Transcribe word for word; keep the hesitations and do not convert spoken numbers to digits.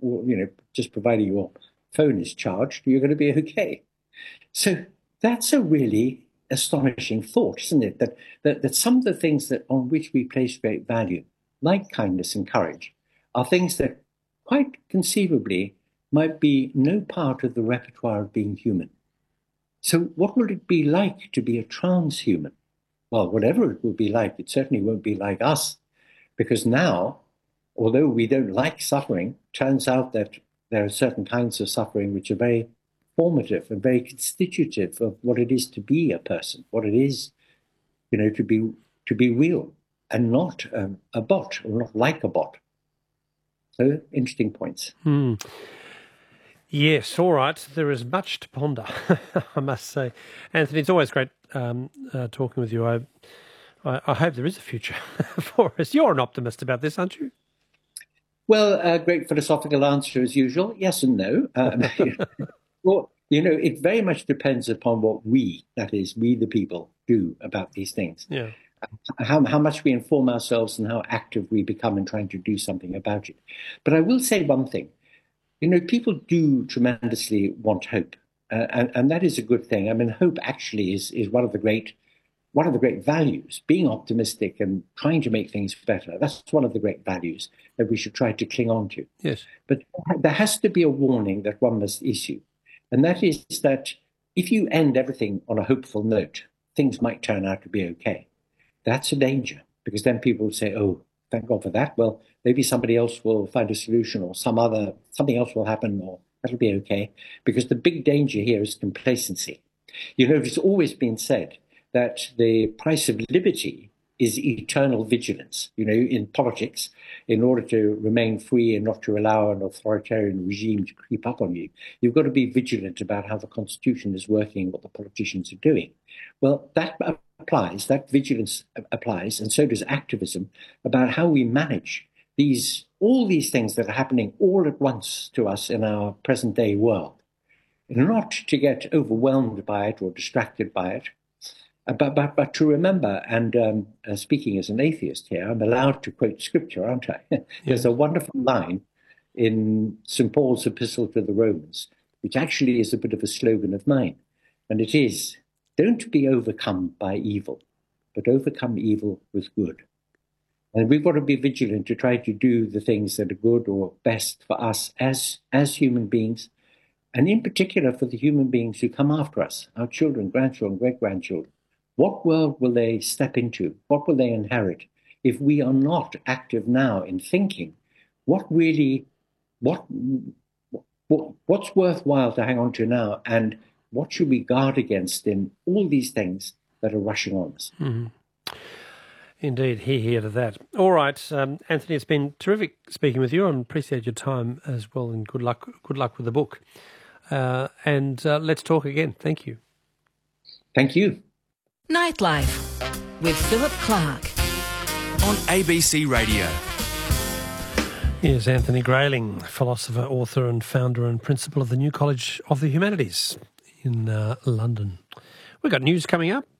or, you know, just providing your phone is charged, you're going to be okay. So that's a really astonishing thought, isn't it? That, that that some of the things that on which we place great value, like kindness and courage, are things that quite conceivably might be no part of the repertoire of being human. So what will it be like to be a transhuman? Well, whatever it will be like, it certainly won't be like us, because now, although we don't like suffering, turns out that there are certain kinds of suffering which are very formative and very constitutive of what it is to be a person, what it is, you know, to be to be real and not um, a bot, or not like a bot. So, interesting points. Hmm. Yes, all right. There is much to ponder, I must say. Anthony, it's always great um, uh, talking with you. I, I, I hope there is a future for us. You're an optimist about this, aren't you? Well, a great philosophical answer as usual, yes and no. Um, well, you know, it very much depends upon what we, that is, we the people, do about these things. Yeah. How, how much we inform ourselves and how active we become in trying to do something about it. But I will say one thing. You know, people do tremendously want hope, uh, and, and that is a good thing. I mean, hope actually is, is one of the great one of the great values. Being optimistic and trying to make things better, that's one of the great values that we should try to cling on to. Yes. But there has to be a warning that one must issue, and that is that if you end everything on a hopeful note, things might turn out to be okay. That's a danger, because then people will say, oh, thank God for that. Well, maybe somebody else will find a solution, or some other, something else will happen, or that'll be okay. Because the big danger here is complacency. You know, it's always been said that the price of liberty is eternal vigilance. You know, in politics, in order to remain free and not to allow an authoritarian regime to creep up on you, you've got to be vigilant about how the Constitution is working, what the politicians are doing. Well, that applies, that vigilance applies, and so does activism, about how we manage these, all these things that are happening all at once to us in our present day world. Not to get overwhelmed by it or distracted by it, but, but, but to remember, and um, uh, speaking as an atheist here, I'm allowed to quote scripture, aren't I? There's yes. a wonderful line in Saint Paul's epistle to the Romans, which actually is a bit of a slogan of mine. And it is, don't be overcome by evil, but overcome evil with good. And we've got to be vigilant to try to do the things that are good or best for us as, as human beings, and in particular for the human beings who come after us, our children, grandchildren, great-grandchildren. What world will they step into? What will they inherit if we are not active now in thinking what really, what, what what's worthwhile to hang on to now, and what should we guard against in all these things that are rushing on us? Mm-hmm. Indeed, hear, hear to that. All right, um, Anthony, it's been terrific speaking with you, and appreciate your time as well, and good luck, good luck with the book. Uh, and uh, let's talk again. Thank you. Thank you. Nightlife with Philip Clark on A B C Radio. Here's Anthony Grayling, philosopher, author and founder and principal of the New College of the Humanities in uh, London. We've got news coming up.